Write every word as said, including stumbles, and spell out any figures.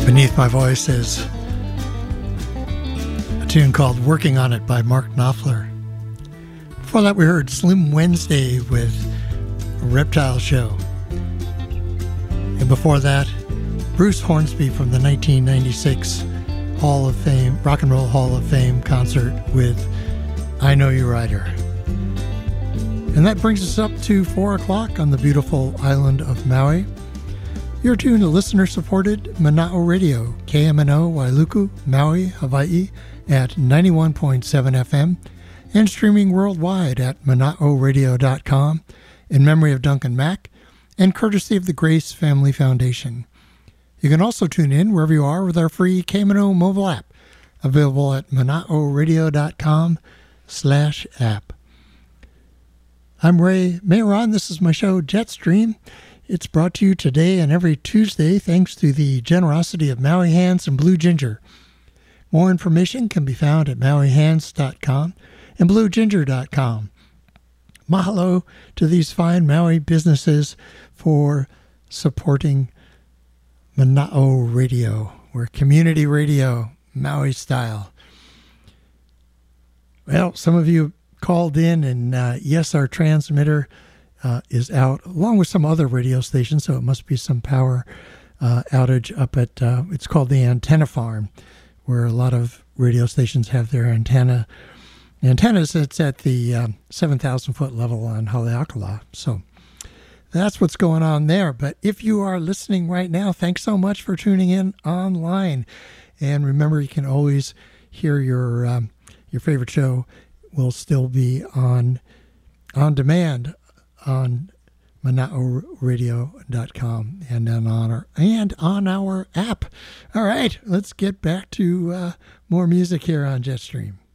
Beneath my voice is a tune called Working on It by Mark Knopfler. Before that, we heard Slim Wednesday with Reptile Show. And before that, Bruce Hornsby from the nineteen ninety-six Hall of Fame, Rock and Roll Hall of Fame concert with I Know You Rider. And that brings us up to four o'clock on the beautiful island of Maui. You're tuned to listener-supported Mana'o Radio, K M N O Wailuku, Maui, Hawaii at ninety-one point seven F M and streaming worldwide at mana'o radio dot com in memory of Duncan Mack and courtesy of the Grace Family Foundation. You can also tune in wherever you are with our free K M N O mobile app, available at mana'o radio dot com slash app. I'm Ray Mayron. This is my show, Jetstream. It's brought to you today and every Tuesday thanks to the generosity of Maui Hands and Blue Ginger. More information can be found at maui hands dot com and blue ginger dot com. Mahalo to these fine Maui businesses for supporting Mana'o Radio. We're community radio, Maui style. Well, some of you called in, and uh, yes, our transmitter uh, is out, along with some other radio stations, so it must be some power uh, outage up at, uh, it's called the Antenna Farm, where a lot of radio stations have their antenna. Antennas, it's at the uh, seven thousand foot level on Haleakala, so that's what's going on there. But if you are listening right now, thanks so much for tuning in online. And remember, you can always hear your um, your favorite show will still be on on demand on mana'o radio dot com and then on our and on our app. All right, let's get back to uh, more music here on Jetstream.